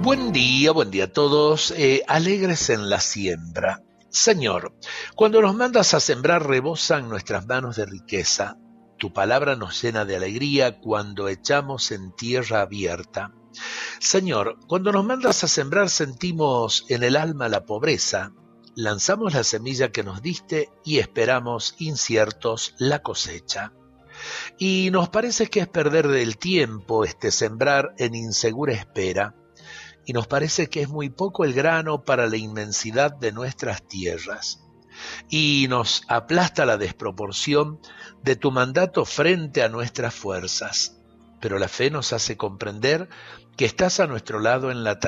Buen día a todos. Alegres en la siembra. Señor, cuando nos mandas a sembrar rebosan nuestras manos de riqueza. Tu palabra nos llena de alegría cuando echamos en tierra abierta. Señor, cuando nos mandas a sembrar sentimos en el alma la pobreza. Lanzamos la semilla que nos diste y esperamos inciertos la cosecha. Y nos parece que es perder el tiempo sembrar en insegura espera. Y nos parece que es muy poco el grano para la inmensidad de nuestras tierras. Y nos aplasta la desproporción de tu mandato frente a nuestras fuerzas. Pero la fe nos hace comprender que estás a nuestro lado en la tarea.